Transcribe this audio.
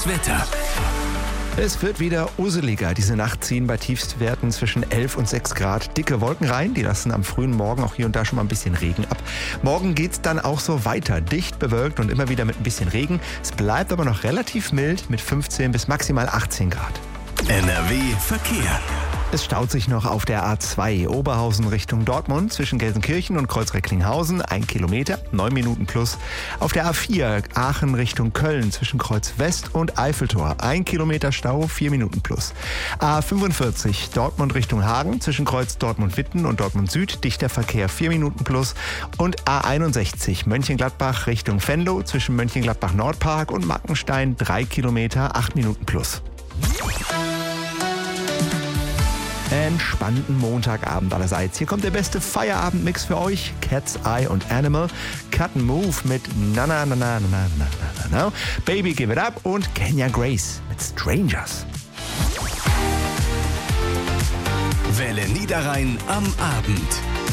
Das Wetter. Es wird wieder usseliger. Diese Nacht ziehen bei Tiefstwerten zwischen 11 und 6 Grad dicke Wolken rein. Die lassen am frühen Morgen auch hier und da schon mal ein bisschen Regen ab. Morgen geht's dann auch so weiter. Dicht bewölkt und immer wieder mit ein bisschen Regen. Es bleibt aber noch relativ mild mit 15 bis maximal 18 Grad. NRW Verkehr. Es staut sich noch auf der A2 Oberhausen Richtung Dortmund zwischen Gelsenkirchen und Kreuz-Recklinghausen, 1 Kilometer, 9 Minuten plus. Auf der A4 Aachen Richtung Köln zwischen Kreuz West und Eiffeltor, 1 Kilometer Stau, 4 Minuten plus. A45 Dortmund Richtung Hagen zwischen Kreuz Dortmund-Witten und Dortmund Süd, dichter Verkehr, 4 Minuten plus. Und A61 Mönchengladbach Richtung Venlo zwischen Mönchengladbach-Nordpark und Mackenstein, 3 Kilometer, 8 Minuten plus. Entspannten Montagabend allerseits. Hier kommt der beste Feierabendmix für euch. Cat's Eye und Animal. Cut and Move mit Na Na Na Na Na Na Na Na. Baby Give It Up und Kenya Grace mit Strangers. Welle Niederrhein am Abend.